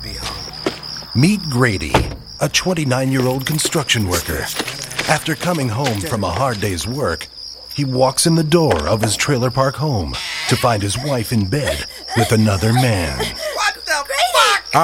Meet Grady, a 29-year-old construction worker. After coming home from a hard day's work, he walks in the door of his trailer park home to find his wife in bed with another man.